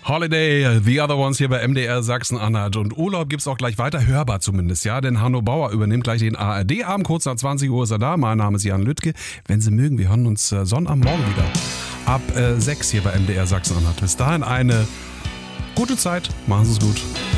Holiday, The Other Ones hier bei MDR Sachsen-Anhalt. Und Urlaub gibt's auch glech weiter, hörbar zumindest, ja. Denn Hanno Bauer übernimmt gleich den ARD-Abend. Kurz nach 20 Uhr ist er da. Mein Name ist Jan Lüttke. Wenn Sie mögen, wir hören uns Sonnabendmorgen wieder. Ab 6 hier bei MDR Sachsen-Anhalt. Bis dahin eine gute Zeit. Machen Sie es gut.